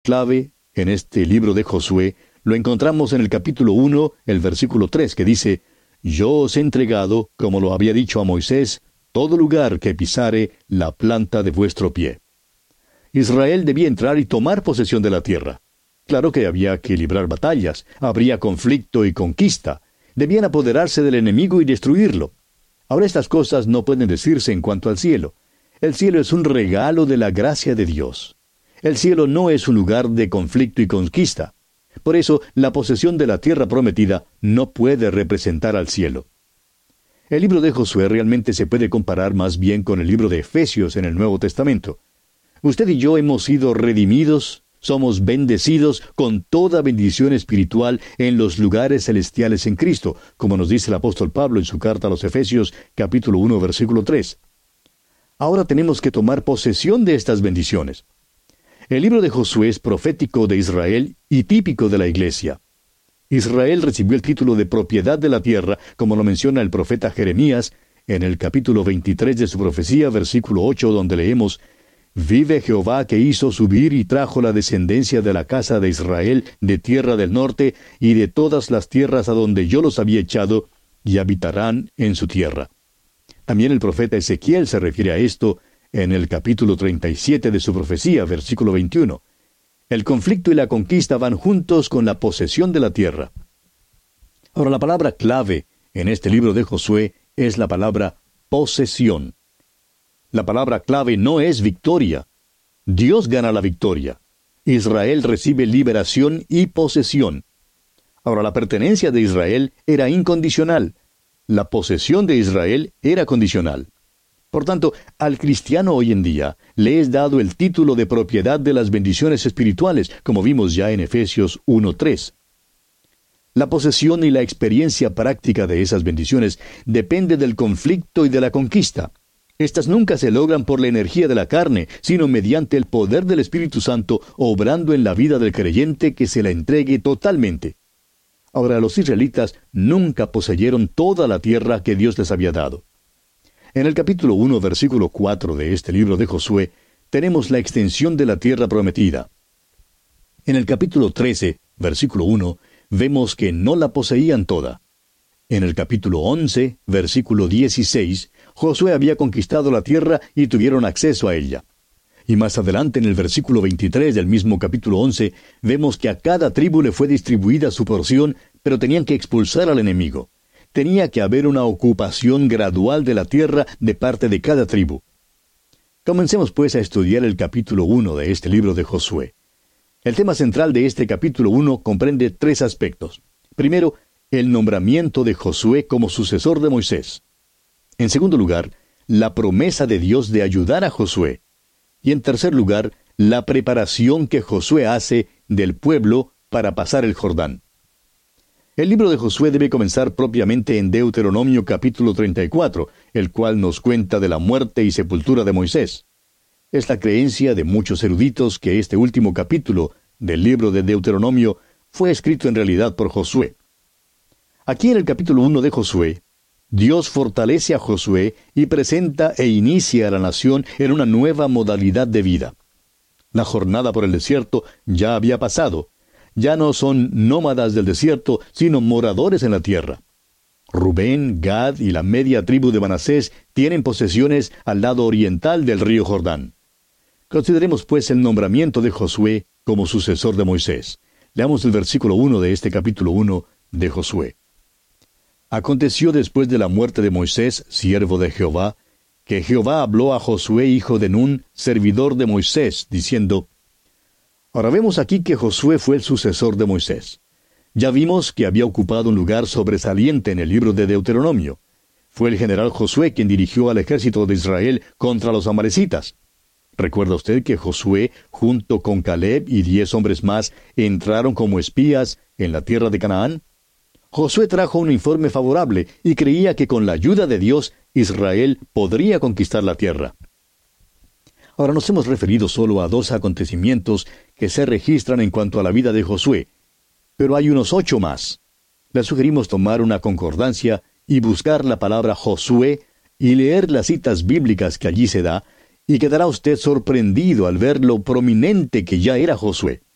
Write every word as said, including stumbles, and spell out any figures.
clave en este libro de Josué lo encontramos en el capítulo uno, el versículo tres, que dice: Yo os he entregado, como lo había dicho a Moisés, todo lugar que pisare la planta de vuestro pie. Israel debía entrar y tomar posesión de la tierra. Claro que había que librar batallas, habría conflicto y conquista. Debían apoderarse del enemigo y destruirlo. Ahora estas cosas no pueden decirse en cuanto al cielo. El cielo es un regalo de la gracia de Dios. El cielo no es un lugar de conflicto y conquista. Por eso, la posesión de la tierra prometida no puede representar al cielo. El libro de Josué realmente se puede comparar más bien con el libro de Efesios en el Nuevo Testamento. Usted y yo hemos sido redimidos, somos bendecidos con toda bendición espiritual en los lugares celestiales en Cristo, como nos dice el apóstol Pablo en su carta a los Efesios, capítulo uno, versículo tres. Ahora tenemos que tomar posesión de estas bendiciones. El libro de Josué es profético de Israel y típico de la iglesia. Israel recibió el título de propiedad de la tierra, como lo menciona el profeta Jeremías, en el capítulo veintitrés de su profecía, versículo ocho, donde leemos: Vive Jehová, que hizo subir y trajo la descendencia de la casa de Israel de tierra del norte y de todas las tierras a donde yo los había echado, y habitarán en su tierra. También el profeta Ezequiel se refiere a esto en el capítulo treinta y siete de su profecía, versículo veintiuno. El conflicto y la conquista van juntos con la posesión de la tierra. Ahora, la palabra clave en este libro de Josué es la palabra posesión. La palabra clave no es victoria. Dios gana la victoria. Israel recibe liberación y posesión. Ahora, la pertenencia de Israel era incondicional. La posesión de Israel era condicional. Por tanto, al cristiano hoy en día le es dado el título de propiedad de las bendiciones espirituales, como vimos ya en Efesios uno tres. La posesión y la experiencia práctica de esas bendiciones depende del conflicto y de la conquista. Estas nunca se logran por la energía de la carne, sino mediante el poder del Espíritu Santo obrando en la vida del creyente que se la entregue totalmente. Ahora, los israelitas nunca poseyeron toda la tierra que Dios les había dado. En el capítulo uno, versículo cuatro de este libro de Josué, tenemos la extensión de la tierra prometida. En el capítulo trece, versículo uno, vemos que no la poseían toda. En el capítulo once, versículo dieciséis, Josué había conquistado la tierra y tuvieron acceso a ella. Y más adelante, en el versículo veintitrés del mismo capítulo once, vemos que a cada tribu le fue distribuida su porción, pero tenían que expulsar al enemigo. Tenía que haber una ocupación gradual de la tierra de parte de cada tribu. Comencemos pues a estudiar el capítulo uno de este libro de Josué. El tema central de este capítulo uno comprende tres aspectos. Primero, el nombramiento de Josué como sucesor de Moisés. En segundo lugar, la promesa de Dios de ayudar a Josué. Y en tercer lugar, la preparación que Josué hace del pueblo para pasar el Jordán. El libro de Josué debe comenzar propiamente en Deuteronomio capítulo treinta y cuatro, el cual nos cuenta de la muerte y sepultura de Moisés. Es la creencia de muchos eruditos que este último capítulo del libro de Deuteronomio fue escrito en realidad por Josué. Aquí en el capítulo uno de Josué, Dios fortalece a Josué y presenta e inicia a la nación en una nueva modalidad de vida. La jornada por el desierto ya había pasado. Ya no son nómadas del desierto, sino moradores en la tierra. Rubén, Gad y la media tribu de Manasés tienen posesiones al lado oriental del río Jordán. Consideremos pues el nombramiento de Josué como sucesor de Moisés. Leamos el versículo uno de este capítulo uno de Josué. Aconteció después de la muerte de Moisés, siervo de Jehová, que Jehová habló a Josué hijo de Nun, servidor de Moisés, diciendo: Ahora vemos aquí que Josué fue el sucesor de Moisés. Ya vimos que había ocupado un lugar sobresaliente en el libro de Deuteronomio. Fue el general Josué quien dirigió al ejército de Israel contra los amalecitas. ¿Recuerda usted que Josué, junto con Caleb y diez hombres más, entraron como espías en la tierra de Canaán? Josué trajo un informe favorable y creía que con la ayuda de Dios, Israel podría conquistar la tierra. Ahora nos hemos referido solo a dos acontecimientos que se registran en cuanto a la vida de Josué, pero hay unos ocho más. Le sugerimos tomar una concordancia y buscar la palabra Josué y leer las citas bíblicas que allí se da, y quedará usted sorprendido al ver lo prominente que ya era Josué.